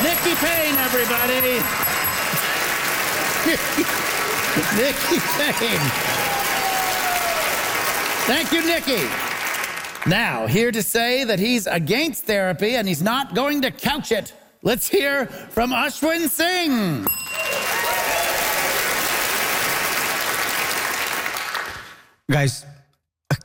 Nikki Payne, everybody. Nikki Payne. Thank you, Nikki. Now, here to say that he's against therapy and he's not going to couch it. Let's hear from Ashwin Singh. Guys,